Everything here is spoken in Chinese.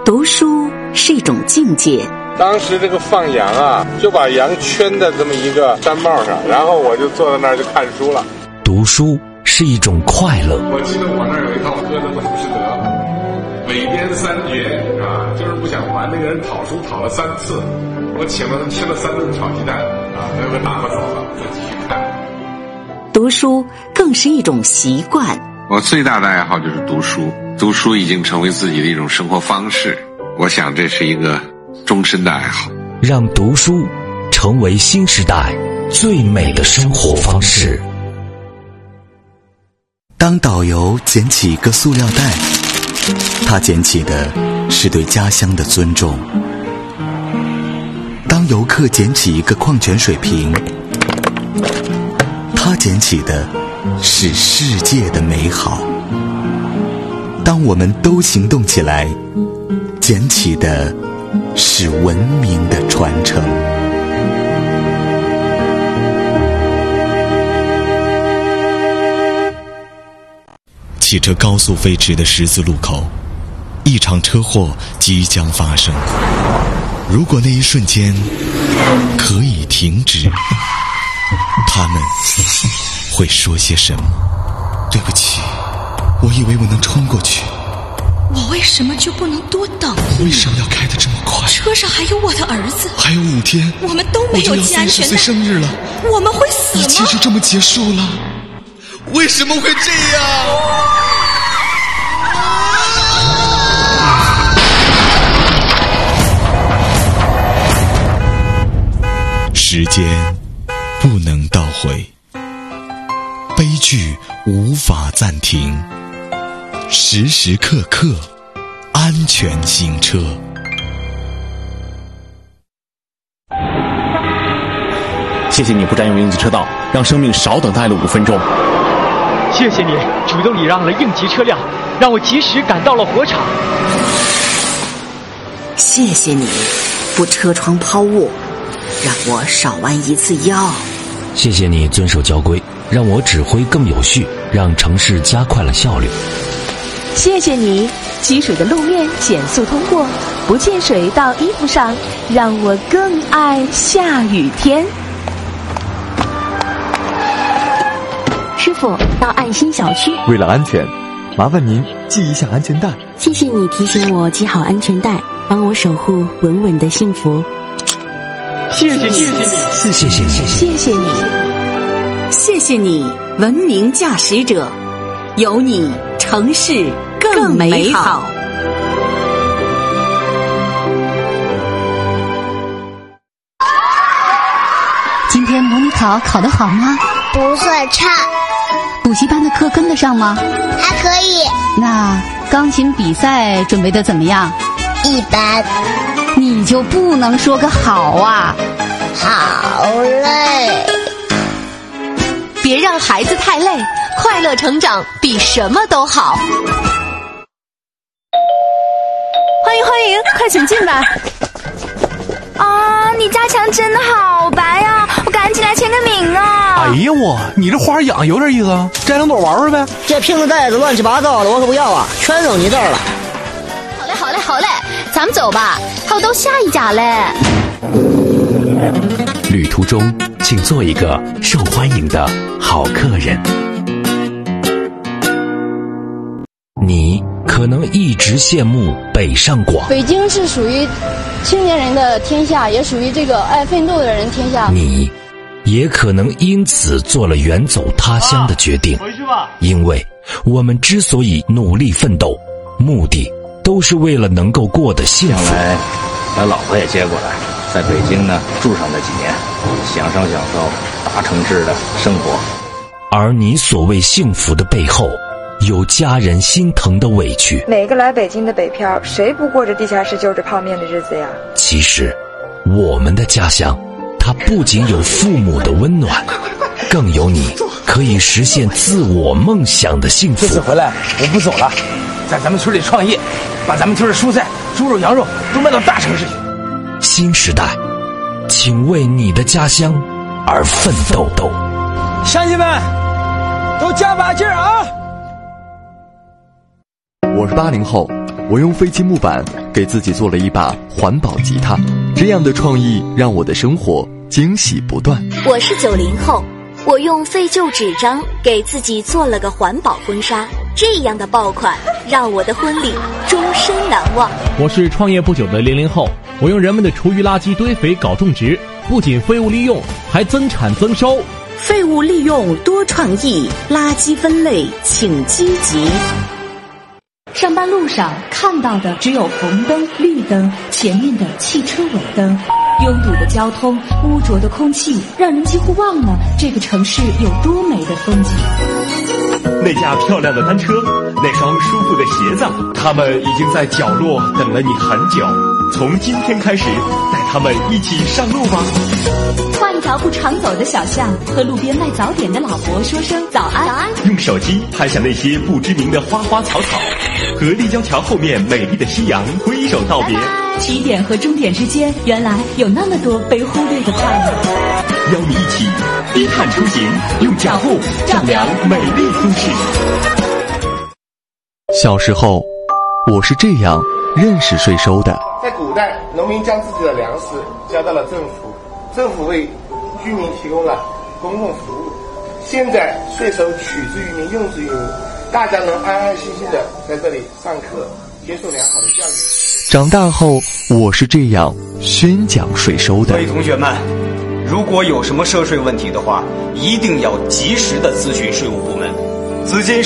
读书是一种境界。 当时这个放羊啊，就把羊圈在这么一个山帽上，然后我就坐在那儿就看书了。 读书是一种快乐。 我记得我那儿有一套歌的《浮士德》，韦编3绝啊，就是不想还那个人讨书讨了3次，我请了他吃了3顿炒鸡蛋啊，那个打发走了，再继续看。 读书更是一种习惯。 我最大的爱好就是读书，读书已经成为自己的一种生活方式，我想这是一个终身的爱好。 让读书成为新时代最美的生活方式。 当导游捡起一个塑料袋，他捡起的是对家乡的尊重；当游客捡起一个矿泉水瓶，他捡起的是世界的美好。当我们都行动起来，捡起的是文明的传承。汽车高速飞驰的十字路口，一场车祸即将发生。如果那一瞬间可以停止，他们会说些什么？对不起，我以为我能穿过去。 我为什么就不能多等一？ 为什么要开得这么快？ 车上还有我的儿子， 还有5天， 我们都没有系安全带。 我就要30岁生日了， 我们会死吗？ 一切就这么结束了？为什么会这样？时间不能倒回，悲剧无法暂停，时时刻刻安全行车。 谢谢你不占用应急车道，让生命少等待了5分钟。 谢谢你主动礼让了应急车辆，让我及时赶到了火场。 谢谢你不车窗抛物，让我少弯1次腰。 谢谢你遵守交规，让我指挥更有序，让城市加快了效率。 谢谢你积水的路面减速通过，不溅水到衣服上，让我更爱下雨天。 师傅，到爱心小区。 为了安全，麻烦您系一下安全带。 谢谢你提醒我系好安全带，帮我守护稳稳的幸福。 谢谢你， 谢谢你， 谢谢你， 谢谢你，文明驾驶者，有你城市更美好。 今天模拟考考得好吗？ 不算差。 补习班的课跟得上吗？ 还可以。 那钢琴比赛准备得怎么样？ 一般。 你就不能说个好啊？ 好累。 别让孩子太累，快乐成长比什么都好。 欢迎欢迎，快请进吧。啊，你家墙真的好白啊，我赶紧来签个名啊。 哎呀你这花养有点意思啊，摘2朵玩玩呗。 这瓶子袋子乱七八糟的，我可不要啊，全扔你这儿了。 好嘞，咱们走吧，还有都下一家嘞。 旅途中请做一个受欢迎的好客人。你可能一直羡慕北上广， 北京是属于青年人的天下，也属于这个爱奋斗的人天下。 你也可能因此做了远走他乡的决定。 回去吧。 因为我们之所以努力奋斗，目的都是为了能够过得幸福。 将来把老婆也接过来，在北京呢住上那几年，享受大城市的生活。 而你所谓幸福的背后，有家人心疼的委屈。 每个来北京的北漂，谁不过着地下室就着泡面的日子呀？ 其实我们的家乡，它不仅有父母的温暖，更有你可以实现自我梦想的幸福。 这次回来我不走了，在咱们村里创业，把咱们村的蔬菜、猪肉、羊肉都卖到大城市去。 新时代，请为你的家乡而奋斗。 乡亲们，都加把劲儿啊！ 我是80后，我用废弃木板给自己做了一把环保吉他。这样的创意让我的生活惊喜不断。 我是90后，我用废旧纸张给自己做了个环保婚纱，这样的爆款让我的婚礼终身难忘。 我是创业不久的00后，我用人们的厨余垃圾堆肥搞种植，不仅废物利用，还增产增收。 废物利用多创意，垃圾分类请积极。 上班路上看到的只有红灯、绿灯，前面的汽车尾灯。拥堵的交通，污浊的空气，让人几乎忘了这个城市有多美的风景。 那架漂亮的单车，那双舒服的鞋子，他们已经在角落等了你很久。从今天开始，带他们一起上路吧。 换一条不常走的小巷，和路边卖早点的老伯说声早安。早安。 用手机拍下那些不知名的花花草草，和立交桥后面美丽的夕阳挥手道别。 起点和终点之间，原来有那么多被忽略的快乐。 邀你一起低碳出行，用脚步丈量美丽都市。 小时候，我是这样认识税收的。 在古代，农民将自己的粮食交到了政府，政府为居民提供了公共服务。现在税收取之于民，用之于民，大家能安安心心的在这里上课，接受良好的教育。 长大后，我是这样宣讲税收的。 各位同学们，如果有什么涉税问题的话，一定要及时的咨询税务部门。资金